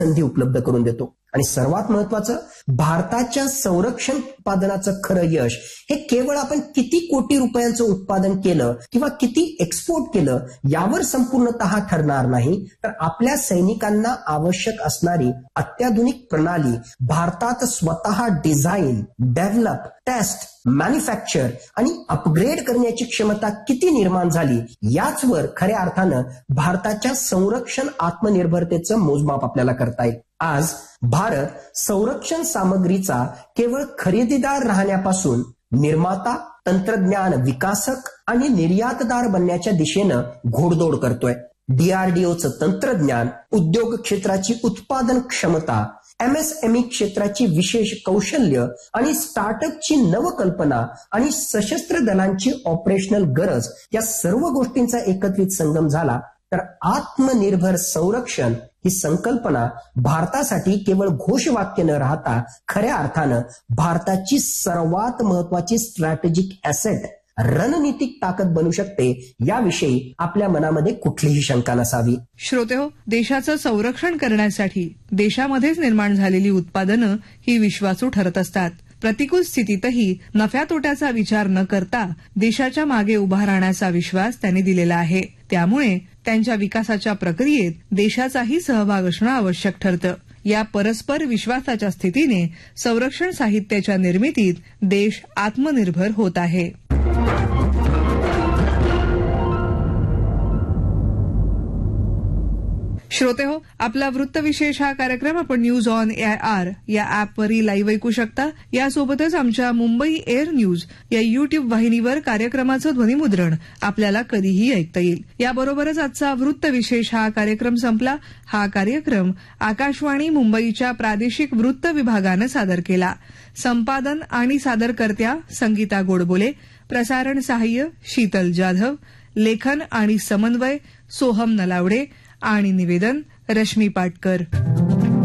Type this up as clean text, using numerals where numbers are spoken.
संधी उपलब्ध करून देतो. आणि सर्वात महत्वाचं, भारताच्या संरक्षण उत्पादनाचं खरं यश हे केवळ आपण किती कोटी रुपयांचं उत्पादन केलं किंवा किती एक्सपोर्ट केलं यावर संपूर्णतः ठरणार नाही, तर आपल्या सैनिकांना आवश्यक असणारी अत्याधुनिक प्रणाली भारतात स्वतः डिझाईन, डेव्हलप, टेस्ट, मॅन्युफॅक्चर आणि अपग्रेड करण्याची क्षमता किती निर्माण झाली याचवर खऱ्या अर्थानं भारताच्या संरक्षण आत्मनिर्भरतेचं मोजमाप आपल्याला करता येईल. आज भारत संरक्षण सामग्रीचा केवळ खरेदीदार राहण्यापासून निर्माता, तंत्रज्ञान विकासक आणि निर्यातदार बनण्याच्या दिशेनं घोडदौड करतोय. DRDOचं तंत्रज्ञान, उद्योग क्षेत्राची उत्पादन क्षमता, MSME क्षेत्राची विशेष कौशल्य आणि स्टार्टअपची नवकल्पना आणि सशस्त्र दलांची ऑपरेशनल गरज या सर्व गोष्टींचा एकत्रित संगम झाला तर आत्मनिर्भर संरक्षण ही संकल्पना भारतासाठी केवळ घोषवाक्य न राहता खऱ्या अर्थानं भारताची सर्वात महत्वाची स्ट्रॅटेजिक ॲसेट, रणनीतिक ताकद बनू शकते याविषयी आपल्या मनामध्ये कुठलीही शंका नसावी. श्रोतेहो, देशाचं संरक्षण करण्यासाठी देशामध्येच निर्माण झालेली उत्पादनं ही विश्वासू ठरत असतात. प्रतिकूल स्थितीतही नफ्या तोट्याचा विचार न करता देशाच्या मागे उभा राहण्याचा विश्वास त्यांनी दिलेला आहे. त्यामुळे त्यांच्या विकासाच्या प्रक्रियेत देशाचाही सहभाग असणं आवश्यक ठरतं. या परस्पर विश्वासाच्या स्थितीने संरक्षण साहित्याच्या निर्मितीत देश आत्मनिर्भर होत आहे. श्रोतेहो, आपला वृत्तविशेष हा कार्यक्रम आपण न्यूज ऑन AIR या ॲपवरही लाईव्ह ऐकू शकता. यासोबतच आमच्या मुंबई एअर न्यूज या युट्यूब वाहिनीवर कार्यक्रमाचं ध्वनिमुद्रण आपल्याला कधीही ऐकता येईल. याबरोबरच आजचा वृत्तविशेष हा कार्यक्रम संपला. हा कार्यक्रम आकाशवाणी मुंबईच्या प्रादेशिक वृत्त विभागानं सादर केला. संपादन आणि सादरकर्त्या संगीता गोडबोले, प्रसारण सहाय्य शीतल जाधव, लेखन आणि समन्वय सोहम नलावडे आणि निवेदन रश्मी पाटकर.